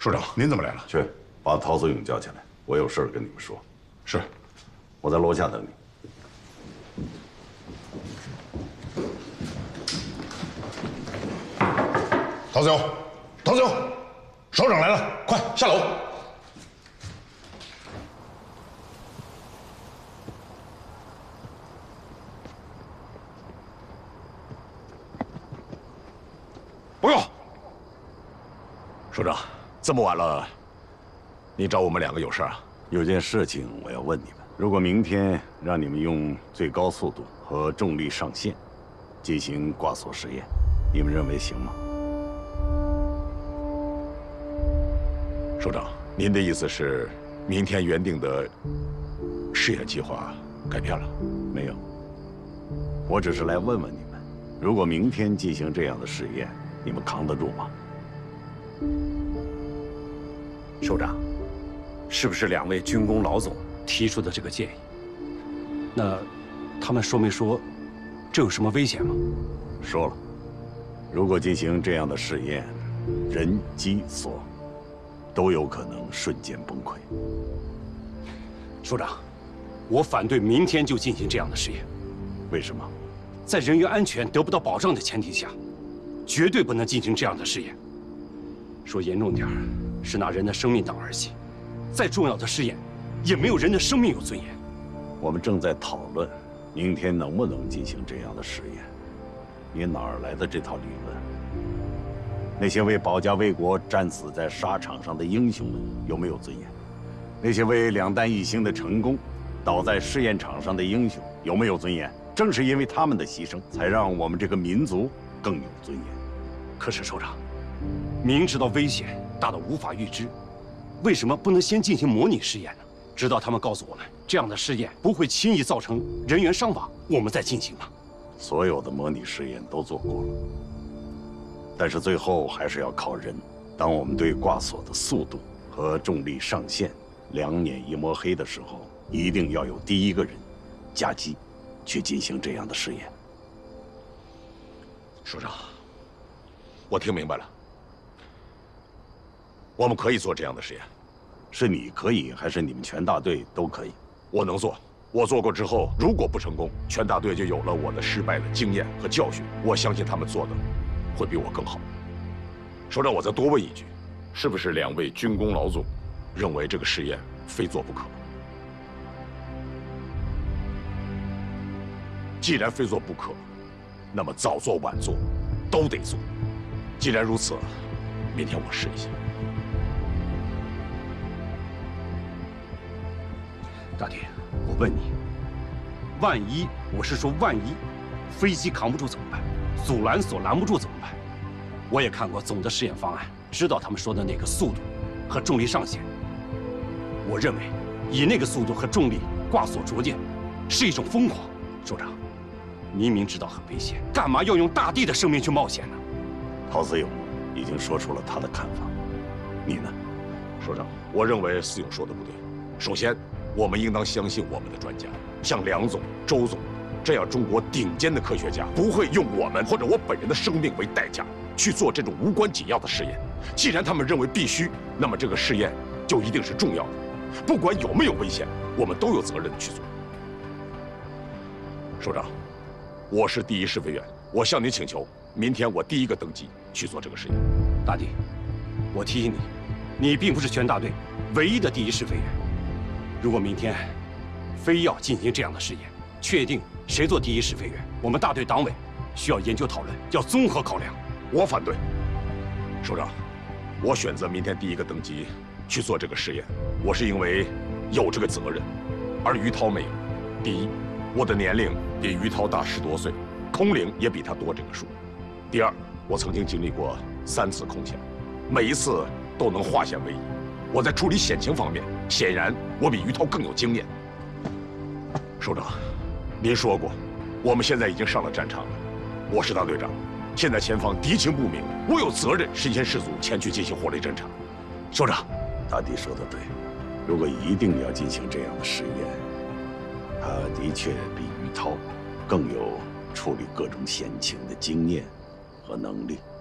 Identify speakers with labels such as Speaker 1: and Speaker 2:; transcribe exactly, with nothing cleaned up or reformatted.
Speaker 1: 首长，您怎么来了？
Speaker 2: 去把陶子勇叫起来，我有事儿跟你们说。
Speaker 1: 是，
Speaker 2: 我在楼下等你。
Speaker 1: 陶子勇，陶子勇，首长来了，快下楼。 不用，首长，这么晚了，你找我们两个有事啊？
Speaker 2: 有件事情我要问你们：如果明天让你们用最高速度和重力上限进行挂锁实验，你们认为行吗？
Speaker 1: 首长，您的意思是，明天原定的试验计划改变了？
Speaker 2: 没有，我只是来问问你们：如果明天进行这样的试验， 你们扛得住吗？
Speaker 3: 首长，是不是两位军工老总提出的这个建议？那他们说没说这有什么危险吗？
Speaker 2: 说了，如果进行这样的试验，人机锁都有可能瞬间崩溃。
Speaker 3: 首长，我反对明天就进行这样的试验。
Speaker 2: 为什么？
Speaker 3: 在人员安全得不到保障的前提下。 绝对不能进行这样的试验。说严重点儿，是拿人的生命当儿戏。再重要的试验，也没有人的生命有尊严。
Speaker 2: 我们正在讨论，明天能不能进行这样的试验。你哪儿来的这套理论？那些为保家卫国战死在沙场上的英雄们有没有尊严？那些为两弹一星的成功倒在试验场上的英雄有没有尊严？正是因为他们的牺牲，才让我们这个民族更有尊严。
Speaker 3: 可是首长，明知道危险大到无法预知，为什么不能先进行模拟试验呢？直到他们告诉我们这样的试验不会轻易造成人员伤亡，我们再进行吗？
Speaker 2: 所有的模拟试验都做过了，但是最后还是要靠人。当我们对挂锁的速度和重力上限两眼一摸黑的时候，一定要有第一个人夹击，去进行这样的试验。
Speaker 1: 首长。 我听明白了，我们可以做这样的实验，
Speaker 2: 是你可以，还是你们全大队都可以？
Speaker 1: 我能做，我做过之后，如果不成功，全大队就有了我的失败的经验和教训。我相信他们做的会比我更好。首长，我再多问一句，是不是两位军工老总认为这个试验非做不可？既然非做不可，那么早做晚做都得做。 既然如此，明天我试一下。
Speaker 3: 大弟，我问你，万一我是说万一，飞机扛不住怎么办？阻拦索拦不住怎么办？我也看过总的试验方案，知道他们说的那个速度和重力上限。我认为，以那个速度和重力挂锁着舰，是一种疯狂。首长，您明知道很危险，干嘛要用大地的生命去冒险呢？
Speaker 2: 陶子勇已经说出了他的看法，你呢，
Speaker 1: 首长？我认为思勇说的不对。首先，我们应当相信我们的专家，像梁总、周总这样中国顶尖的科学家，不会用我们或者我本人的生命为代价去做这种无关紧要的试验。既然他们认为必须，那么这个试验就一定是重要的，不管有没有危险，我们都有责任的去做。首长，我是第一试飞员，我向您请求。 明天我第一个登机去做这个实验。
Speaker 3: 大弟，我提醒你，你并不是全大队唯一的第一试飞员。如果明天非要进行这样的试验，确定谁做第一试飞员，我们大队党委需要研究讨论，要综合考量。
Speaker 1: 我反对。首长，我选择明天第一个登机去做这个试验，我是因为有这个责任，而于涛没有。第一，我的年龄比于涛大十多岁，空龄也比他多这个数。 第二，我曾经经历过三次空降，每一次都能化险为夷。我在处理险情方面，显然我比于涛更有经验。首长，您说过，我们现在已经上了战场了。我是大队长，现在前方敌情不明，我有责任身先士卒前去进行火力侦察。首长，
Speaker 2: 大弟说的对，如果一定要进行这样的试验，他的确比于涛更有处理各种险情的经验和能力。